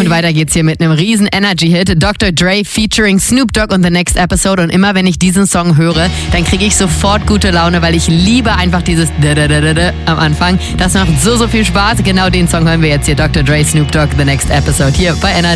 Und weiter geht's hier mit einem riesen Energy-Hit. Dr. Dre featuring Snoop Dogg on The Next Episode. Und immer wenn ich diesen Song höre, dann kriege ich sofort gute Laune, weil ich liebe einfach dieses am Anfang. Das macht so viel Spaß. Genau den Song hören wir jetzt hier. Dr. Dre, Snoop Dogg, The Next Episode hier bei Energy.